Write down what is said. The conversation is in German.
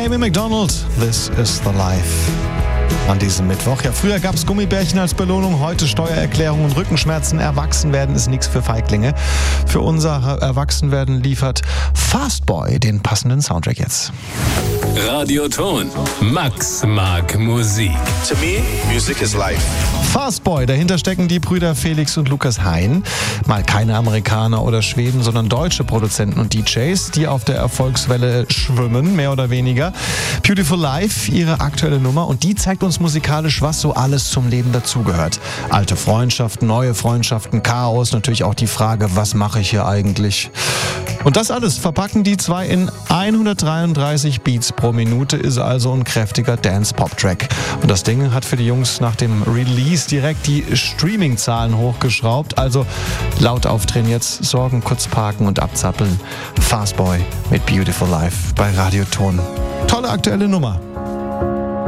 Amy Macdonald, This is the Life. An diesem Mittwoch. Ja, früher gab es Gummibärchen als Belohnung, heute Steuererklärung und Rückenschmerzen. Erwachsenwerden ist nichts für Feiglinge. Für unser Erwachsenwerden liefert Fastboy den passenden Soundtrack jetzt. Radioton. Max mag Musik. To me, music is life. Fastboy, dahinter stecken die Brüder Felix und Lukas Hein. Mal keine Amerikaner oder Schweden, sondern deutsche Produzenten und DJs, die auf der Erfolgswelle schwimmen, mehr oder weniger. Beautiful Life, ihre aktuelle Nummer, und die zeigt uns musikalisch, was so alles zum Leben dazugehört. Alte Freundschaften, neue Freundschaften, Chaos, natürlich auch die Frage, was mache ich hier eigentlich? Und das alles verpacken die zwei in 133 Beats pro Minute, ist also ein kräftiger Dance-Pop-Track. Und das Ding hat für die Jungs nach dem Release direkt die Streaming-Zahlen hochgeschraubt. Also laut aufdrehen jetzt, Sorgen kurz parken und abzappeln. Fastboy mit Beautiful Life bei Radioton. Tolle aktuelle Nummer.